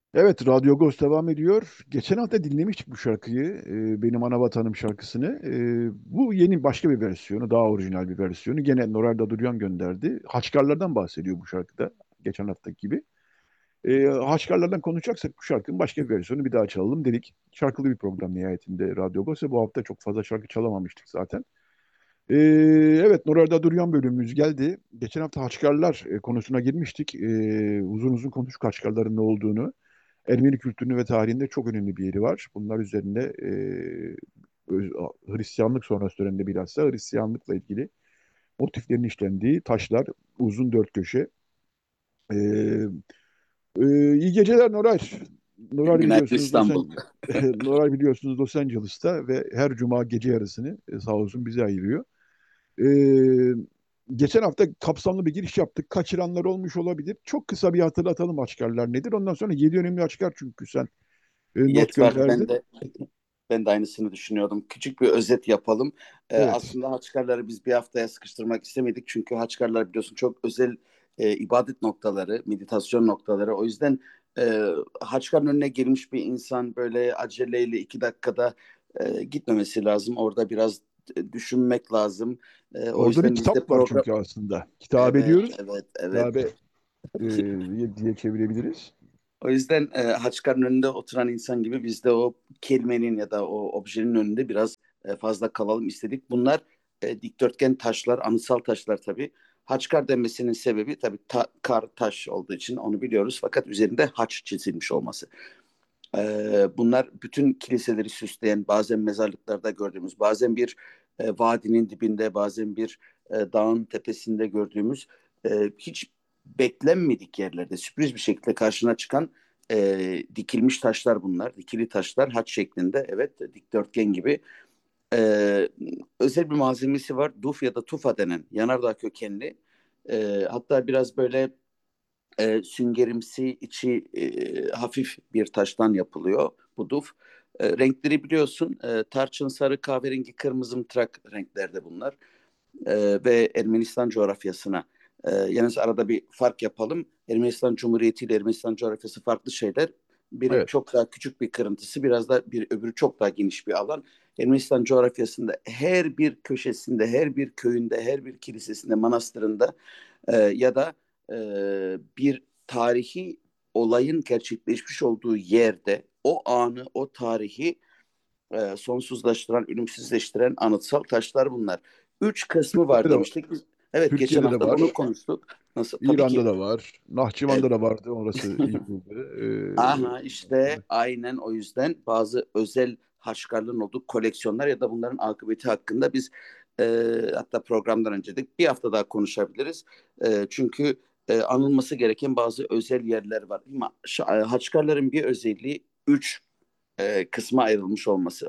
Evet, Radyo Agos devam ediyor. Geçen hafta dinlemiştik bu şarkıyı, Benim Ana Vatanım şarkısını. Bu yeni başka bir versiyonu, daha orijinal bir versiyonu. Gene Noral Daduryan gönderdi. Haçkarlardan bahsediyor bu şarkıda, geçen haftaki gibi. Haçkarlardan konuşacaksak bu şarkının başka bir versiyonu bir daha çalalım dedik. Şarkılı bir program nihayetinde Radyo Agos ve bu hafta çok fazla şarkı çalamamıştık zaten. Ee, evet, Noral Daduryan bölümümüz geldi. Geçen hafta Haçkarlar konusuna girmiştik. Uzun uzun konuştuk Haçkarların ne olduğunu. Ermeni kültürünü ve tarihinde çok önemli bir yeri var. Bunlar üzerinde öz- Hristiyanlık sonrası dönemde bilhassa Hristiyanlıkla ilgili motiflerin işlendiği taşlar, uzun dört köşe. E, iyi geceler Noray. Noray Günaydın biliyorsunuz İstanbul. Noray biliyorsunuz Los Angeles'ta ve her cuma gece yarısını sağ olsun bize ayırıyor. E, geçen hafta kapsamlı bir giriş yaptık. Kaçıranlar olmuş olabilir. Çok kısa bir hatırlatalım açkarlar nedir. Ondan sonra 7 önemli açkar çünkü sen not Yet var. Ben gönderdin. de ben de aynısını düşünüyordum. Küçük bir özet yapalım. Evet. Aslında Haçkarları biz bir haftaya sıkıştırmak istemedik. Çünkü Haçkarlar biliyorsun çok özel ibadet noktaları, meditasyon noktaları. O yüzden Haçkar'ın önüne girmiş bir insan böyle aceleyle 2 dakikada gitmemesi lazım. Orada biraz düşünmek lazım. O Orada bir yüzden biz de kitap var program... çünkü aslında. Kitap Evet, ediyoruz. evet, evet. Kitabe diye çevirebiliriz. O yüzden Haçkar'ın önünde oturan insan gibi biz de o kelimenin ya da o objenin önünde biraz fazla kalalım istedik. Bunlar dikdörtgen taşlar, anıtsal taşlar tabii. Haçkar denmesinin sebebi tabii kar taş olduğu için onu biliyoruz. Fakat üzerinde haç çizilmiş olması. Bunlar bütün kiliseleri süsleyen, bazen mezarlıklarda gördüğümüz, bazen bir vadinin dibinde, bazen bir dağın tepesinde gördüğümüz hiç beklenmedik yerlerde sürpriz bir şekilde karşına çıkan dikilmiş taşlar bunlar. Dikili taşlar haç şeklinde, evet, dikdörtgen gibi. E, özel bir malzemesi var. Duf ya da tufa denen yanardağ kökenli. Hatta biraz böyle süngerimsi içi hafif bir taştan yapılıyor bu duf. Renkleri biliyorsun, tarçın, sarı, kahverengi, kırmızı mıtrak renklerde bunlar. Ve Ermenistan coğrafyasına. Yalnız arada bir fark yapalım. Ermenistan Cumhuriyeti ile Ermenistan coğrafyası farklı şeyler. Biri Evet. çok daha küçük bir kırıntısı, biraz da bir öbürü çok daha geniş bir alan. Ermenistan coğrafyasında her bir köşesinde, her bir köyünde, her bir kilisesinde, manastırında ya da bir tarihi olayın gerçekleşmiş olduğu yerde o anı, o tarihi sonsuzlaştıran, ölümsüzleştiren anıtsal taşlar bunlar. Üç kısmı var Türkiye'de de, demiştik. Biz, evet, geçen Türkiye'de de hafta da onu var. konuştuk. Nasıl? Tabii İran'da ki. da var. E, Nahçıvan'da da vardı. Orası yıkıldı. aha işte Sonra- aynen o yüzden bazı özel haşkarlığın olduğu koleksiyonlar ya da bunların akıbeti hakkında biz hatta programdan önce de bir hafta daha konuşabiliriz. Çünkü anılması gereken bazı özel yerler var. Ama haçkarların bir özelliği üç kısma ayrılmış olması.